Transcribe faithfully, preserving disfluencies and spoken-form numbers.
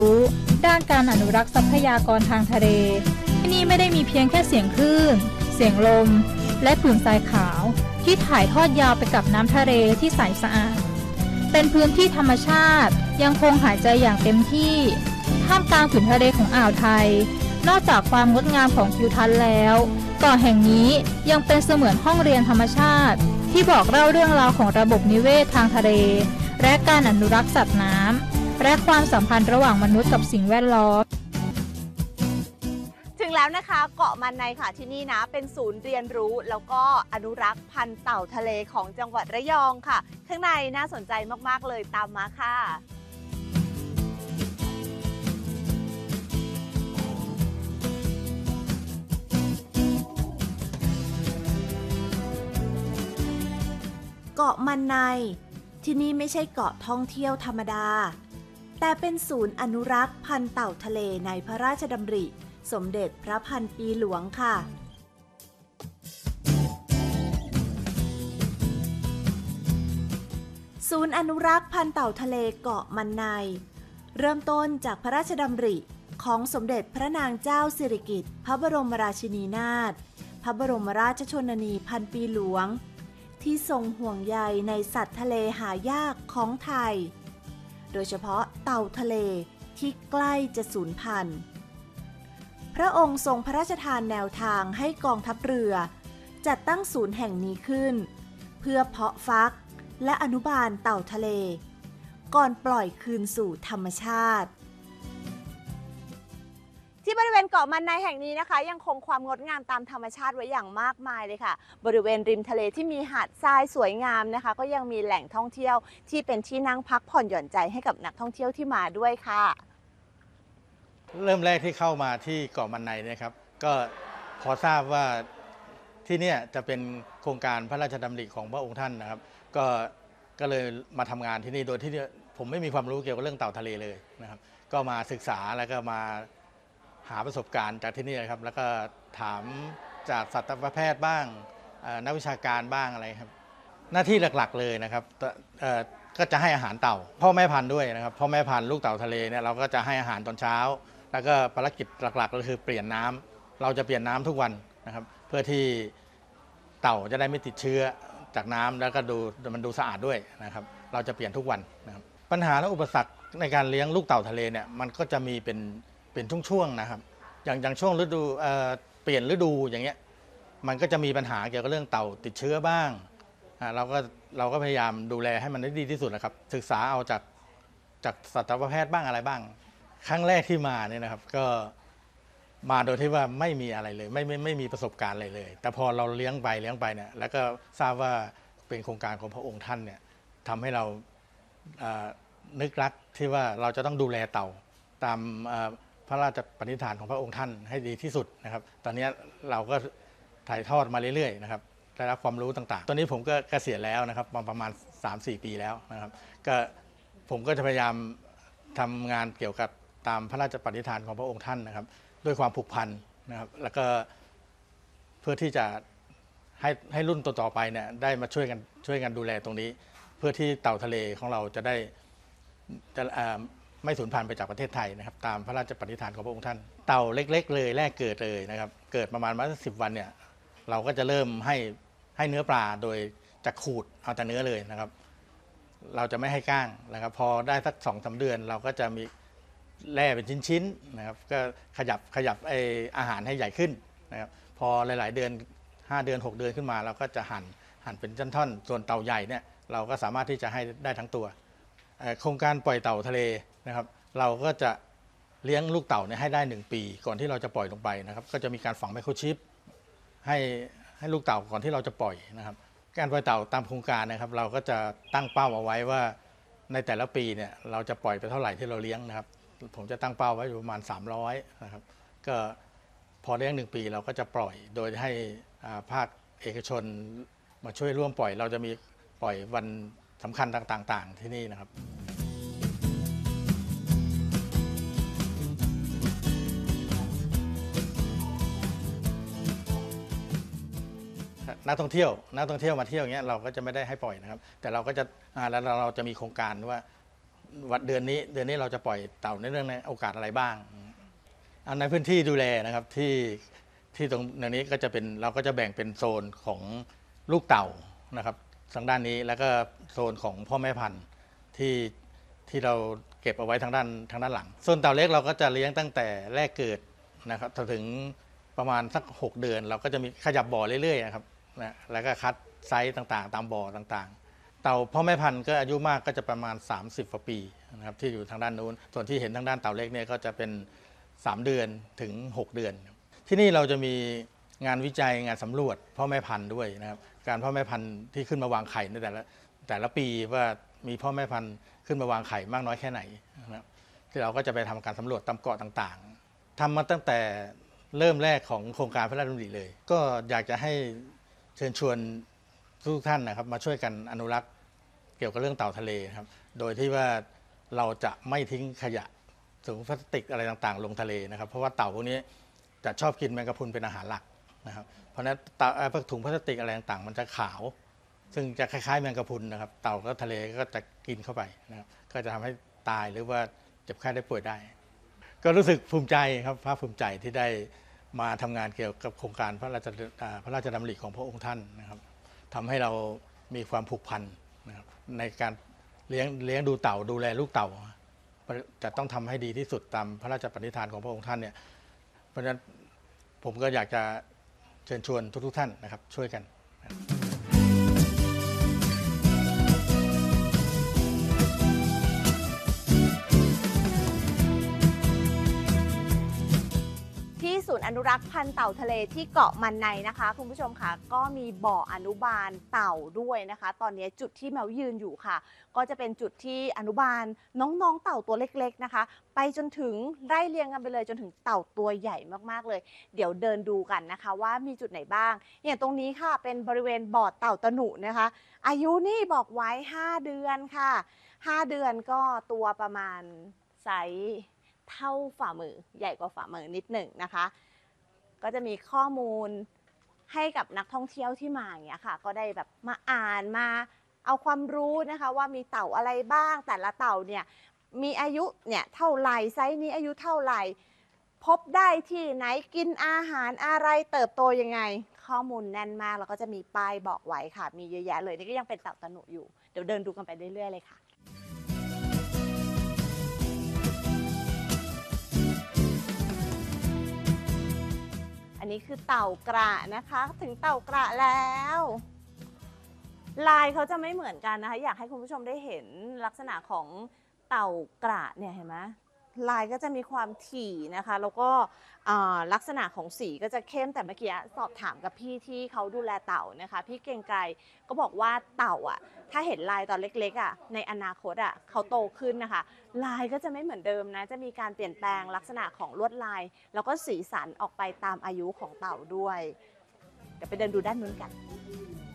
รู้ด้านการอนุรักษ์ทรัพยากรทางทะเลที่นี่ไม่ได้มีเพียงแค่เสียงคลื่นเสียงลมและผืนทรายขาวที่ถ่ายทอดยาวไปกับน้ำทะเลที่ใสสะอาดเป็นพื้นที่ธรรมชาติยังคงหายใจอย่างเต็มที่ท่ามกลางผืนทะเลของอ่าวไทยนอกจากความงดงามของทิวทัศน์แล้วเกาะแห่งนี้ยังเป็นเสมือนห้องเรียนธรรมชาติที่บอกเล่าเรื่องราวของระบบนิเวศทางทะเลและการอนุรักษ์สัตว์น้ำและความสัมพันธ์ระหว่างมนุษย์กับสิ่งแวดล้อมถึงแล้วนะคะเกาะมันในค่ะที่นี่นะเป็นศูนย์เรียนรู้แล้วก็อนุรักษ์พันธุ์เต่าทะเลของจังหวัดระยองค่ะข้างในน่าสนใจมากๆเลยตามมาค่ะเกาะมันในที่นี่ไม่ใช่เกาะท่องเที่ยวธรรมดาแต่เป็นศูนย์อนุรักษ์พันธุ์เต่าทะเลในพระราชดำริสมเด็จพระพันปีหลวงค่ะศูนย์อนุรักษ์พันธุ์เต่าทะเลเกาะมันในเริ่มต้นจากพระราชดำริของสมเด็จพระนางเจ้าสิริกิติ์พระบรมราชินีนาถพระบรมราชชนนีพันปีหลวงที่ทรงห่วงใยในสัตว์ทะเลหายากของไทยโดยเฉพาะเต่าทะเลที่ใกล้จะสูญพันธุ์พระองค์ทรงพระราชทานแนวทางให้กองทัพเรือจัดตั้งศูนย์แห่งนี้ขึ้นเพื่อเพาะฟักและอนุบาลเต่าทะเลก่อนปล่อยคืนสู่ธรรมชาติที่บริเวณเกาะมันในแห่งนี้นะคะยังคงความงดงามตามธรรมชาติไว้อย่างมากมายเลยค่ะบริเวณริมทะเลที่มีหาดทรายสวยงามนะคะก็ยังมีแหล่งท่องเที่ยวที่เป็นที่นั่งพักผ่อนหย่อนใจให้กับนักท่องเที่ยวที่มาด้วยค่ะเริ่มแรกที่เข้ามาที่เกาะมันในนะครับก็พอทราบว่าที่นี่จะเป็นโครงการพระราชดำริของพระองค์ท่านนะครับก็ก็เลยมาทำงานที่นี่โดยที่ผมไม่มีความรู้เกี่ยวกับเรื่องเต่าทะเลเลยนะครับก็มาศึกษาแล้วก็มาหาประสบการณ์จากที่นี่นะครับแล้วก็ถามจากสัตวแพทย์บ้างนักวิชาการบ้างอะไรครับหน้าที่หลักๆเลยนะครับก็จะให้อาหารเต่าพ่อแม่พันธุ์ด้วยนะครับพ่อแม่พันธุ์ลูกเต่าทะเลเนี่ยเราก็จะให้อาหารตอนเช้าแล้วก็ภารกิจหลักๆก็คือเปลี่ยนน้ำเราจะเปลี่ยนน้ำทุกวันนะครับเพื่อที่เต่าจะได้ไม่ติดเชื้อจากน้ำแล้วก็ดูมันดูสะอาดด้วยนะครับเราจะเปลี่ยนทุกวันนะครับปัญหาและอุปสรรคในการเลี้ยงลูกเต่าทะเลเนี่ยมันก็จะมีเป็นเป็นช่วงๆนะครับอย่างอย่างช่วงฤดูเอ่อเปลี่ยนฤดูอย่างเงี้ยมันก็จะมีปัญหาเกี่ยวกับเรื่องเต่าติดเชื้อบ้างเราก็เราก็พยายามดูแลให้มันได้ดีที่สุดนะครับศึกษาเอาจากจากสัตวแพทย์บ้างอะไรบ้างครั้งแรกที่มาเนี่ยนะครับก็มาโดยที่ว่าไม่มีอะไรเลยไม่ไม่ไม่มีประสบการณ์อะไรเลยแต่พอเราเลี้ยงไปเลี้ยงไปเนี่ยแล้วก็ทราบว่าเป็นโครงการของพระองค์ท่านเนี่ยทำให้เรานึกรักที่ว่าเราจะต้องดูแลเต่าตามพระราชปณิธานของพระองค์ท่านให้ดีที่สุดนะครับตอนนี้เราก็ถ่ายทอดมาเรื่อยๆนะครับได้รับความรู้ต่างๆตอนนี้ผมก็เกษียณแล้วนะครับประมาณ สามสี่ ปีแล้วนะครับก็ผมก็จะพยายามทำงานเกี่ยวกับตามพระราชปณิธานของพระองค์ท่านนะครับด้วยความผูกพันนะครับแล้วก็เพื่อที่จะให้ให้รุ่นต่อๆไปเนี่ยได้มาช่วยกันช่วยกันดูแลตรงนี้เพื่อที่เต่าทะเลของเราจะได้จะไม่สูญพันธุ์ไปจากประเทศไทยนะครับตามพระราชปณิธานของพระองค์ท่านเต่าเล็กๆเลยแรกเกิดเลยนะครับเกิดประมาณวันสิบวันเนี่ยเราก็จะเริ่มให้ให้เนื้อปลาโดยจะขูดเอาแต่เนื้อเลยนะครับเราจะไม่ให้ก้างนะครับพอได้สักสองสามเดือนเราก็จะมีแล่เป็นชิ้นๆนะครับก็ขยับขยับไออาหารให้ใหญ่ขึ้นนะครับพอหลายๆเดือนห้าเดือนหกเดือนขึ้นมาเราก็จะหั่นหั่นเป็นท่อนๆส่วนเต่าใหญ่เนี่ยเราก็สามารถที่จะให้ได้ทั้งตัวโครงการปล่อยเต่าทะเลนะครับเราก็จะเลี้ยงลูกเต่าเนี่ยให้ได้หนึ่งปีก่อนที่เราจะปล่อยลงไปนะครับก็จะมีการฝังไมโครชิปให้ให้ลูกเต่าก่อนที่เราจะปล่อยนะครับการปล่อยเต่าตามโครงการนะครับเราก็จะตั้งเป้าเอาไว้ว่าในแต่ละปีเนี่ยเราจะปล่อยไปเท่าไหร่ที่เราเลี้ยงนะครับผมจะตั้งเป้าไว้อยู่ประมาณสามร้อยนะครับก็พอเลี้ยงหนึ่งปีเราก็จะปล่อยโดยให้ภาคเอกชนมาช่วยร่วมปล่อยเราจะมีปล่อยวันสำคัญต่างๆที่นี่นะครับ นักท่องเที่ยวนักท่องเที่ยวมาเที่ยวอย่างเงี้ยเราก็จะไม่ได้ให้ปล่อยนะครับแต่เราก็จะแล้วเราจะมีโครงการว่าวันเดือนนี้เดือนนี้เราจะปล่อยเต่าในเรื่องในโอกาสอะไรบ้างอันในพื้นที่ดูแลนะครับที่ที่ตรงนี้ก็จะเป็นเราก็จะแบ่งเป็นโซนของลูกเต่านะครับทางด้านนี้แล้วก็โซนของพ่อแม่พันธุ์ที่ที่เราเก็บเอาไว้ทางด้านทางด้านหลังโซนเต่าเล็กเราก็จะเลี้ยงตั้งแต่แรกเกิดนะครับถึงประมาณสักหกเดือนเราก็จะมีขยับบ่อเรื่อยๆนะครับนะแล้วก็คัดไซส์ต่างๆตามบ่อต่างๆเต่าพ่อแม่พันธุ์ก็อายุมากก็จะประมาณสามสิบกว่าปีนะครับที่อยู่ทางด้านนู้นส่วนที่เห็นทางด้านเต่าเล็กเนี่ยก็จะเป็นสามเดือนถึงหกเดือนที่นี่เราจะมีงานวิจัยงานสำรวจพ่อแม่พันธุ์ด้วยนะครับการพ่อแม่พันธุ์ที่ขึ้นมาวางไข่ในแต่ละแต่ละปีว่ามีพ่อแม่พันธุ์ขึ้นมาวางไข่มากน้อยแค่ไหนนะครับที่เราก็จะไปทำการสำรวจตามเกาะต่างๆทำมาตั้งแต่เริ่มแรกของโครงการพระราชดำริเลยก็อยากจะให้เชิญชวนทุกท่านนะครับมาช่วยกันอนุรักษ์เกี่ยวกับเรื่องเต่าทะเลครับโดยที่ว่าเราจะไม่ทิ้งขยะถุงพลาสติกอะไรต่างๆลงทะเลนะครับเพราะว่าเต่าพวกนี้จะชอบกินแมงกะพรุนเป็นอาหารหลักนะครับเพราะฉะนั้นพวกถุงพลาสติกอะไรต่างๆมันจะขาวซึ่งจะคล้ายๆแมงกะพรุนนะครับเต่าก็ทะเลก็จะกินเข้าไปนะครับก็จะทำให้ตายหรือว่าเจ็บไข้ได้ป่วยได้ก็รู้สึกภูมิใจครับภาคภูมิใจที่ได้มาทำงานเกี่ยวกับโครงการพระราชพระราชดำริของพระองค์ท่านนะครับทำให้เรามีความผูกพันนะครับในการเลี้ยงเลี้ยงดูเต่าดูแลลูกเต่าจะต้องทำให้ดีที่สุดตามพระราชปณิธานของพระองค์ท่านเนี่ยเพราะฉะนั้นผมก็อยากจะเชิญชวนทุกๆท่านนะครับช่วยกันศูนย์อนุรักษ์พันธุ์เต่าทะเลที่เกาะมันในนะคะคุณผู้ชมค่ะก็มีบ่ออนุบาลเต่าด้วยนะคะตอนนี้จุดที่แมวยืนอยู่ค่ะก็จะเป็นจุดที่อนุบาลน้องๆเต่าตัวเล็กๆนะคะไปจนถึงไล่เรียงกันไปเลยจนถึงเต่าตัวใหญ่มากๆเลยเดี๋ยวเดินดูกันนะคะว่ามีจุดไหนบ้างอย่างตรงนี้ค่ะเป็นบริเวณบ่อเต่าตะหนุนะคะอายุนี่บอกไว้ห้าเดือนค่ะห้าเดือนก็ตัวประมาณไซส์เท่าฝ่ามือใหญ่กว่าฝ่ามือนิดหนึ่งนะคะก็จะมีข้อมูลให้กับนักท่องเที่ยวที่มาอย่างเงี้ยค่ะก็ได้แบบมาอ่านมาเอาความรู้นะคะว่ามีเต่าอะไรบ้างแต่ละเต่าเนี่ยมีอายุเนี่ยเท่าไหร่ไซส์นี้อายุเท่าไหร่พบได้ที่ไหนกินอาหารอะไรเติบโตยังไงข้อมูลแน่นมากแล้วก็จะมีป้ายบอกไว้ค่ะมีเยอะแยะเลยนี่ก็ยังเป็นเต่าตะหนุอยู่เดี๋ยวเดินดูกันไปเรื่อยๆเลยค่ะอันนี้คือเต่ากระนะคะถึงเต่ากระแล้วลายเขาจะไม่เหมือนกันนะคะอยากให้คุณผู้ชมได้เห็นลักษณะของเต่ากระเนี่ยเห็นไหมลายก็จะมีความถี่นะคะแล้วก็ลักษณะของสีก็จะเข้มแต่เมื่อกี้สอบถามกับพี่ที่เขาดูแลเต่านะคะพี่เกรียงไกรก็บอกว่าเต่าอ่ะถ้าเห็นลายตอนเล็กๆอ่ะในอนาคตอ่ะเขาโตขึ้นนะคะลายก็จะไม่เหมือนเดิมนะจะมีการเปลี่ยนแปลงลักษณะของลวดลายแล้วก็สีสันออกไปตามอายุของเต่าด้วยเดี๋ยวไปเดินดูด้านนู้นกัน